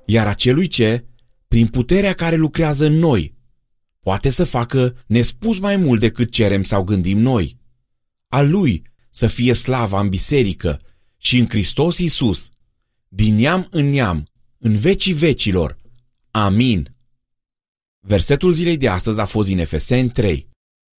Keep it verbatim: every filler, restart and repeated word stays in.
iar acelui ce, prin puterea care lucrează în noi, poate să facă nespus mai mult decât cerem sau gândim noi. A Lui să fie slava în biserică și în Hristos Iisus, din neam în neam, în vecii vecilor. Amin. Versetul zilei de astăzi a fost din Efeseni trei.